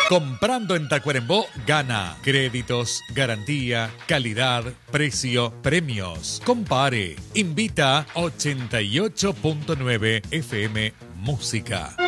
Comprando en Tacuarembó, gana. Créditos, garantía, calidad, precio, premios. Compare. Invita 88.9 FM Música.